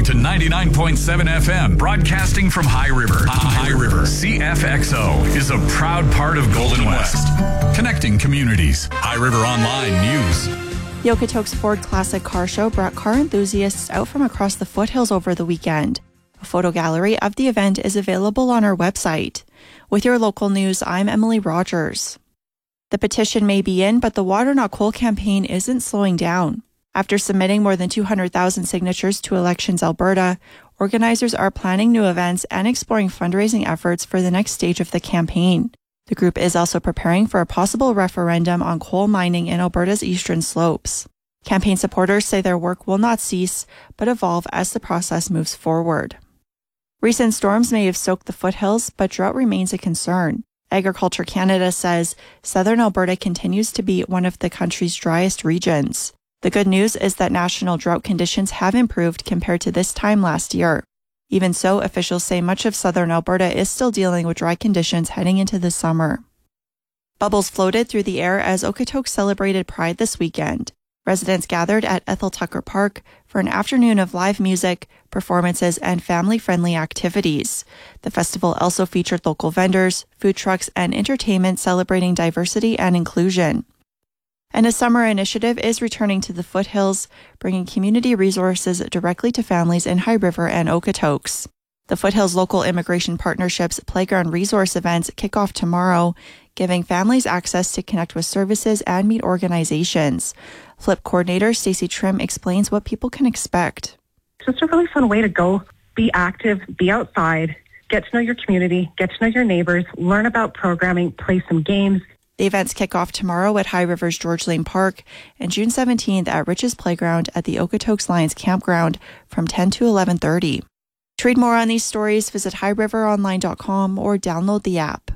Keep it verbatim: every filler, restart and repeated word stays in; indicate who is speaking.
Speaker 1: listening to ninety-nine point seven F M, broadcasting from High River. High River. C F X O is a proud part of Golden West, connecting communities. High River Online News.
Speaker 2: The Okotoks Ford Classic Car Show brought car enthusiasts out from across the foothills over the weekend. A photo gallery of the event is available on our website. With your local news, I'm Emily Rogers. The petition may be in, but the Water Not Coal campaign isn't slowing down. After submitting more than two hundred thousand signatures to Elections Alberta, organizers are planning new events and exploring fundraising efforts for the next stage of the campaign. The group is also preparing for a possible referendum on coal mining in Alberta's eastern slopes. Campaign supporters say their work will not cease, but evolve as the process moves forward. Recent storms may have soaked the foothills, but drought remains a concern. Agriculture Canada says southern Alberta continues to be one of the country's driest regions. The good news is that national drought conditions have improved compared to this time last year. Even so, officials say much of southern Alberta is still dealing with dry conditions heading into the summer. Bubbles floated through the air as Okotoks celebrated Pride this weekend. Residents gathered at Ethel Tucker Park for an afternoon of live music, performances, and family-friendly activities. The festival also featured local vendors, food trucks, and entertainment celebrating diversity and inclusion. And a summer initiative is returning to the foothills, bringing community resources directly to families in High River and Okotoks. The Foothills Local Immigration Partnership's Playground Resource events kick off tomorrow, giving families access to connect with services and meet organizations. Flip coordinator Stacey Trim explains what people can expect.
Speaker 3: It's just a really fun way to go, be active, be outside, get to know your community, get to know your neighbors, learn about programming, play some games.
Speaker 2: The events kick off tomorrow at High River's George Lane Park and June seventeenth at Rich's Playground at the Okotoks Lions Campground from ten to eleven thirty. To read more on these stories, visit high river online dot com or download the app.